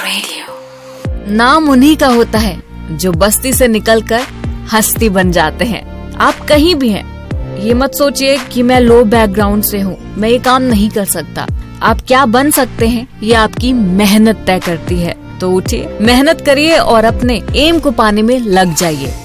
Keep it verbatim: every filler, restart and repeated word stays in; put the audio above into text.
Radio. नाम उन्हीं का होता है जो बस्ती से निकलकर हस्ती बन जाते हैं। आप कहीं भी हैं, ये मत सोचिए कि मैं लो बैकग्राउंड से हूँ, मैं ये काम नहीं कर सकता। आप क्या बन सकते हैं ये आपकी मेहनत तय करती है। तो उठिए, मेहनत करिए और अपने एम को पाने में लग जाइए।